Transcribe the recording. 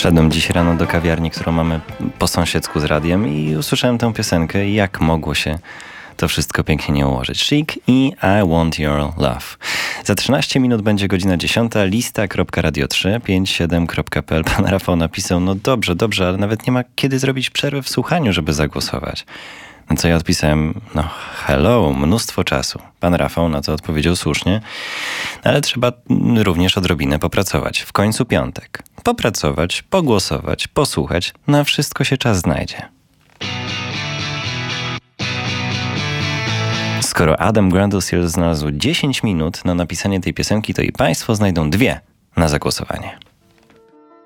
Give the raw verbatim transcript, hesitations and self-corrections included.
Szedłem dziś rano do kawiarni, którą mamy po sąsiedzku z radiem i usłyszałem tę piosenkę i jak mogło się to wszystko pięknie nie ułożyć. Chic i I Want Your Love. Za trzynaście minut będzie godzina dziesiąta. Lista kropka radio trzy pięć siedem kropka p l. Pan Rafał napisał, no dobrze, dobrze, ale nawet nie ma kiedy zrobić przerwy w słuchaniu, żeby zagłosować. No co ja odpisałem, no hello, mnóstwo czasu. Pan Rafał na to odpowiedział słusznie, ale trzeba również odrobinę popracować. W końcu piątek. Popracować, pogłosować, posłuchać, na wszystko się czas znajdzie. Skoro Adam Grundleshill znalazł dziesięć minut na napisanie tej piosenki, to i państwo znajdą dwie na zagłosowanie.